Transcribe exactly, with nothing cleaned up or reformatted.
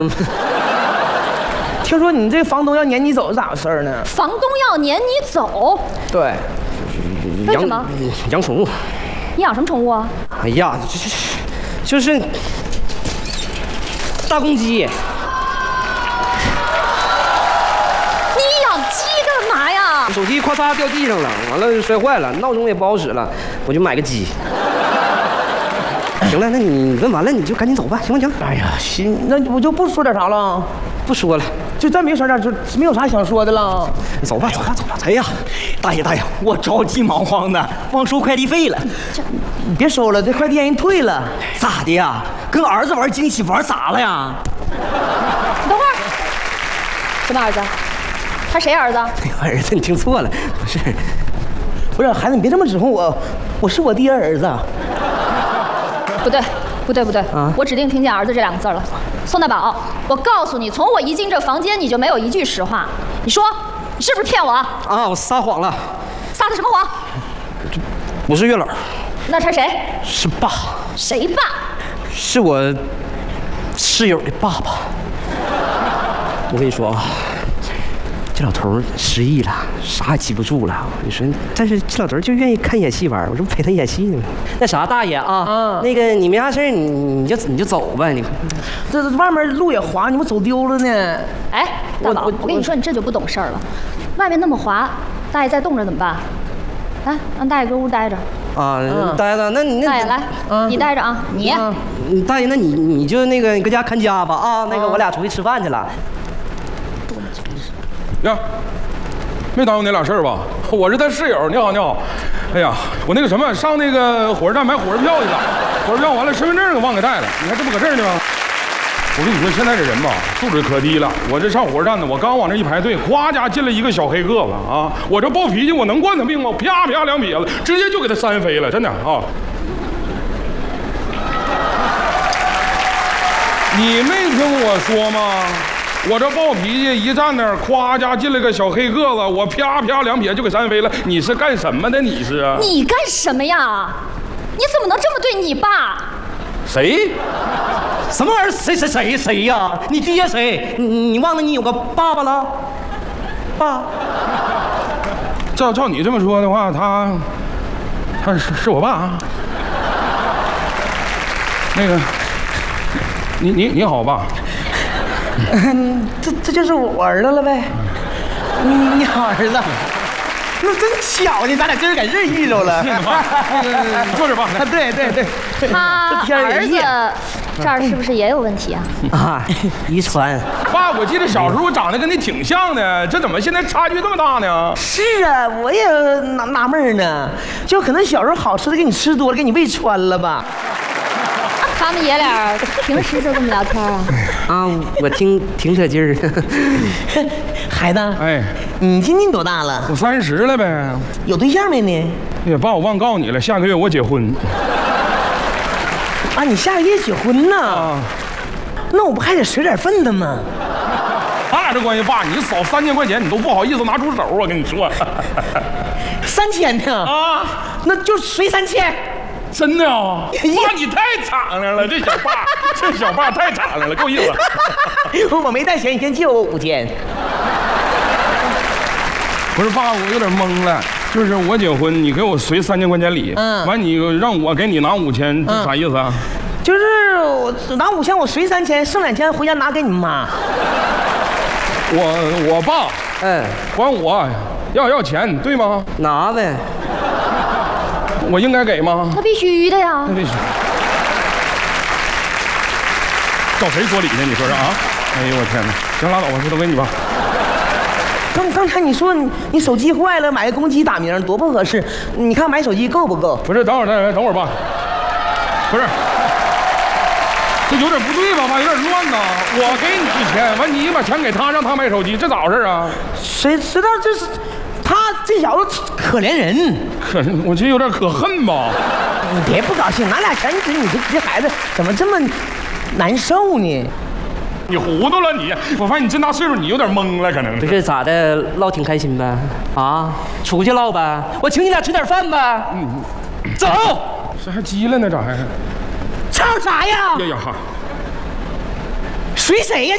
听说你这房东要撵你走是咋回事呢？ 房东要撵你走？ 对。 为什么？ 养宠物。 你养什么宠物啊？ 哎呀，就就是大公鸡。 你养鸡干嘛呀？ 手机咔嚓掉地上了，完了摔坏了，闹钟也不好使了，我就买个鸡。行了，那你问完了你就赶紧走吧，行不行？ 哎呀，行，那我就不说点啥了， 不说了， 就再没啥点，就没有啥想说的了。 走吧，走吧，走吧。 哎呀，大爷大爷，我着急忙慌的，忘收快递费了。 你别收了，这快递让人退了。 咋的呀？跟儿子玩惊喜玩砸了呀？ 等会儿，什么儿子？他谁儿子？ 儿子，你听错了，不是， 不是孩子，你别这么指控我，我是我爹儿子。 不对，不对，不对， 啊！ 我指定听见儿子这两个字了。宋大宝，我告诉你，从我一进这房间，你就没有一句实话。你说，你是不是骗我？ 啊，我撒谎了。 撒的什么谎？ 不是月老。 那是谁？ 是爸。 谁爸？ 是我室友的爸爸。我跟你说啊，这老头失忆了，啥也记不住了。你说，但是这老头就愿意看演戏玩，我这不陪他演戏呢吗？那啥，大爷啊，嗯、那个你没啥事你你就你就走吧，你。 这外面路也滑，你们走丢了呢。 哎，大宝，我, 我, 我跟你说，你这就不懂事儿了。外面那么滑，大爷再冻着怎么办？来，让大爷搁屋待着。 啊，嗯、大爷子，那你那大爷来，嗯、你待着啊，你。 嗯、大爷，那你你就那个你搁家看家吧啊，那个我俩出去吃饭去了。 呀，没耽误你俩事儿吧？我是他室友，你好，你好。哎呀，我那个什么，上那个火车站买火车票去了，火车票完了，身份证给忘给带了。你看这不搁这儿呢吗？我跟你说，现在这人吧，素质可低了。我这上火车站呢，我刚往这一排队，咵家进来一个小黑个子啊！我这暴脾气，我能惯他病吗？啪啪两撇子，直接就给他扇飞了，真的啊！你没听我说吗？我这暴脾气一站那儿，咵家进来个小黑个子，我啪啪两撇就给扇飞了。你是干什么的？你是？ 你干什么呀？你怎么能这么对你爸？ 谁？ 什么玩意儿？谁谁谁谁呀？你爹谁？你你忘了你有个爸爸了？爸？ 照照你这么说的话，他他是是我爸啊。那个，你你你好，爸。 嗯，这这就是我儿子了呗。你你好，儿子。那真巧呢，咱俩真是在这儿遇着了。 你坐这吧。 对对对。 他儿子这儿是不是也有问题啊？ 啊，遗传。 爸，我记得小时候长得跟你挺像的，这怎么现在差距这么大呢？ 是啊，我也纳纳闷呢，就可能小时候好吃的给你吃多了，给你胃穿了吧。 他们爷俩平时就这么聊天啊？ 啊，我听挺可劲儿。 孩子， 哎， 你今年多大了？ 我三十了呗。 有对象没呢？ 哎呀，爸，我忘告诉你了，下个月我结婚。 啊，你下个月结婚呢？啊，那我不还得随点份子吗？ 咱俩这关系，爸，你少三千块钱，你都不好意思拿出手，我跟你说。 三千呢？啊，那就随三千。 真的啊！爸，你太敞亮了，这小爸，这小爸太敞亮了，够意思。 我没带钱，你先借我五千。 不是爸，我有点懵了，就是我结婚，你给我随三千块钱礼，嗯，完你让我给你拿五千，这啥意思啊？ 就是我拿五千，我随三千，剩两千回家拿给你妈。 我我爸， 嗯， 管我要要钱，对吗？ 拿呗。 我应该给吗？ 那必须的呀。 那必须。找谁说理呢？你说说啊！哎呦我天哪！行拉倒吧，这都给你吧。 刚刚才你说你你手机坏了，买个公鸡打鸣，多不合适。你看买手机够不够？ 不是，等会儿，等会儿，等会儿吧。不是，这有点不对吧？爸，有点乱呐。我给你钱，完你把钱给他，让他买手机，这咋回事啊？ 谁知道这是？他这小子可怜人， 可我觉得有点可恨吧。 你别不高兴，拿俩钱，你这这孩子怎么这么难受呢？ 你糊涂了你！我发现你这大岁数，你有点懵了，可能不是咋的，唠挺开心呗？啊，出去唠呗，我请你俩吃点饭呗。嗯，走。 这还急了呢，咋还？ 吵啥呀？ 呀呀哈！ 随谁呀？